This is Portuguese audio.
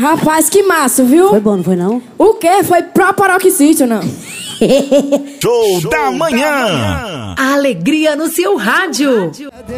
Rapaz, que massa, viu? Foi bom, não foi não? O quê? Foi proparoxício, não? Show da manhã. A alegria no seu rádio.